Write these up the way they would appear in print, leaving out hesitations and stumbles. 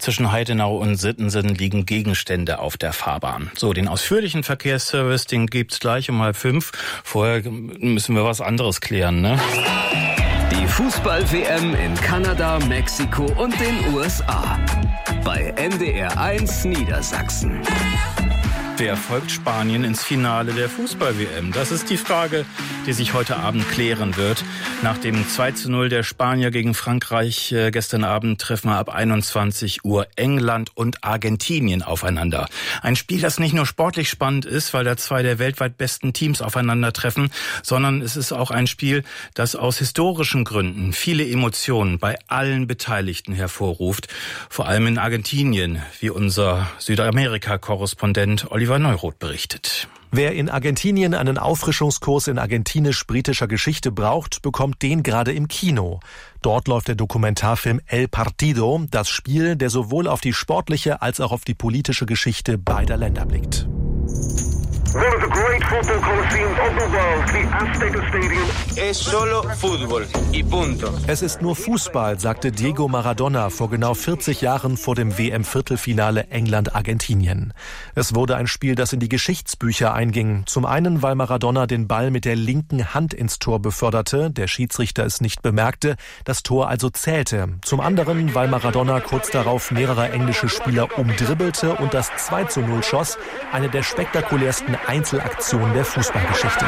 Zwischen Heidenau und Sittensen liegen Gegenstände auf der Fahrbahn. So, den ausführlichen Verkehrsservice, den gibt's gleich um 4:30. Vorher müssen wir was anderes klären, ne? Die Fußball-WM in Kanada, Mexiko und den USA. Bei NDR1 Niedersachsen. Wer folgt Spanien ins Finale der Fußball-WM? Das ist die Frage, die sich heute Abend klären wird. Nach dem 2:0 der Spanier gegen Frankreich gestern Abend treffen ab 21 Uhr England und Argentinien aufeinander. Ein Spiel, das nicht nur sportlich spannend ist, weil da zwei der weltweit besten Teams aufeinandertreffen, sondern es ist auch ein Spiel, das aus historischen Gründen viele Emotionen bei allen Beteiligten hervorruft. Vor allem in Argentinien, wie unser Südamerika-Korrespondent Oliver Neuroth berichtet. Wer in Argentinien einen Auffrischungskurs in argentinisch-britischer Geschichte braucht, bekommt den gerade im Kino. Dort läuft der Dokumentarfilm El Partido, das Spiel, der sowohl auf die sportliche als auch auf die politische Geschichte beider Länder blickt. One of the great football coliseums of the world, the Azteca Stadium. Es solo fútbol y punto. Es ist nur Fußball, sagte Diego Maradona vor genau 40 Jahren vor dem WM-Viertelfinale England-Argentinien. Es wurde ein Spiel, das in die Geschichtsbücher einging. Zum einen, weil Maradona den Ball mit der linken Hand ins Tor beförderte, der Schiedsrichter es nicht bemerkte, das Tor also zählte. Zum anderen, weil Maradona kurz darauf mehrere englische Spieler umdribbelte und das 2:0 schoss, eine der spektakulärsten Einzelaktionen der Fußballgeschichte.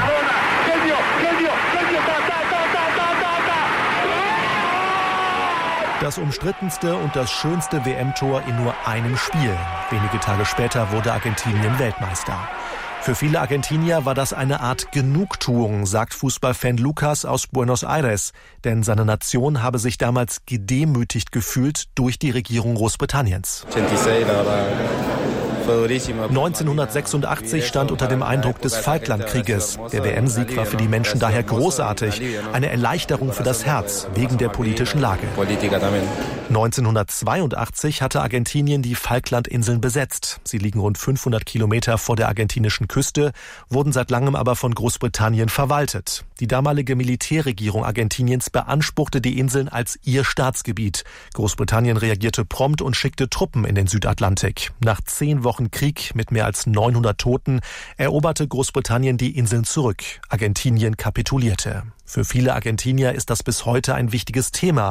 Das umstrittenste und das schönste WM-Tor in nur einem Spiel. Wenige Tage später wurde Argentinien Weltmeister. Für viele Argentinier war das eine Art Genugtuung, sagt Fußballfan Lucas aus Buenos Aires. Denn seine Nation habe sich damals gedemütigt gefühlt durch die Regierung Großbritanniens. 1986 stand unter dem Eindruck des Falklandkrieges. Der WM-Sieg war für die Menschen daher großartig. Eine Erleichterung für das Herz, wegen der politischen Lage. 1982 hatte Argentinien die Falklandinseln besetzt. Sie liegen rund 500 Kilometer vor der argentinischen Küste, wurden seit langem aber von Großbritannien verwaltet. Die damalige Militärregierung Argentiniens beanspruchte die Inseln als ihr Staatsgebiet. Großbritannien reagierte prompt und schickte Truppen in den Südatlantik. Nach 10 Wochen Krieg mit mehr als 900 Toten eroberte Großbritannien die Inseln zurück. Argentinien kapitulierte. Für viele Argentinier ist das bis heute ein wichtiges Thema.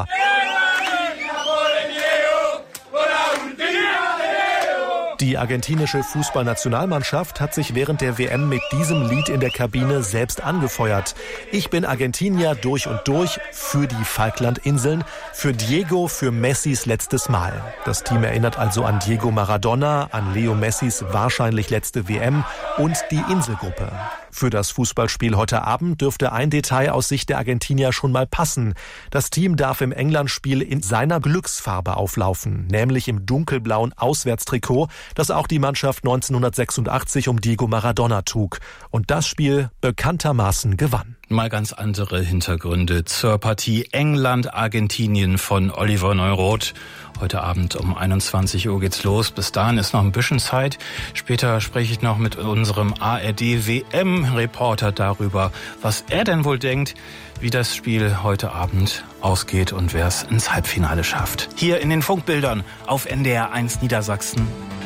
Die argentinische Fußballnationalmannschaft hat sich während der WM mit diesem Lied in der Kabine selbst angefeuert. Ich bin Argentinier durch und durch, für die Falklandinseln, für Diego, für Messis letztes Mal. Das Team erinnert also an Diego Maradona, an Leo Messis wahrscheinlich letzte WM und die Inselgruppe. Für das Fußballspiel heute Abend dürfte ein Detail aus Sicht der Argentinier schon mal passen. Das Team darf im England-Spiel in seiner Glücksfarbe auflaufen, nämlich im dunkelblauen Auswärtstrikot, das auch die Mannschaft 1986 um Diego Maradona trug und das Spiel bekanntermaßen gewann. Mal ganz andere Hintergründe zur Partie England-Argentinien von Oliver Neuroth. Heute Abend um 21 Uhr geht's los. Bis dahin ist noch ein bisschen Zeit. Später spreche ich noch mit unserem ARD-WM-Reporter darüber, was er denn wohl denkt, wie das Spiel heute Abend ausgeht und wer es ins Halbfinale schafft. Hier in den Funkbildern auf NDR1 Niedersachsen.